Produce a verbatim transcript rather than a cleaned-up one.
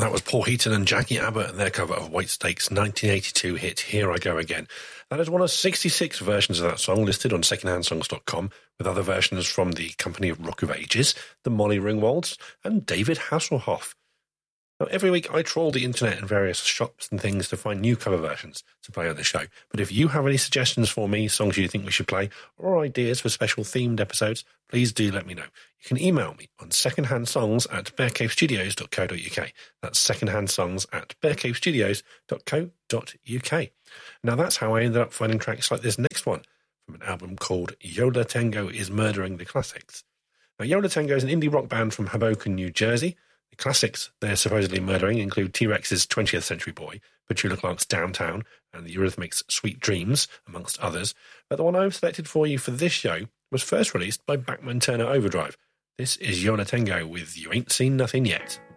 That was Paul Heaton and Jackie Abbott and their cover of Whitesnake's nineteen eighty-two hit Here I Go Again. That is one of sixty-six versions of that song listed on second hand songs dot com, with other versions from the Company of Rock of Ages, the Molly Ringwalds, and David Hasselhoff. Now, every week I trawl the internet and various shops and things to find new cover versions to play on the show. But if you have any suggestions for me, songs you think we should play, or ideas for special themed episodes, please do let me know. You can email me on secondhandsongs at bearcavestudios dot co dot uk. That's secondhandsongs at bearcavestudios dot co dot uk. Now that's how I ended up finding tracks like this next one from an album called Yo La Tengo is Murdering the Classics. Now Yo La Tengo is an indie rock band from Hoboken, New Jersey. The classics they're supposedly murdering include T-Rex's twentieth Century Boy, Petula Clark's Downtown, and the Eurythmics' Sweet Dreams, amongst others. But the one I've selected for you for this show was first released by Bachman Turner Overdrive. This is Yo La Tengo with You Ain't Seen Nothing Yet.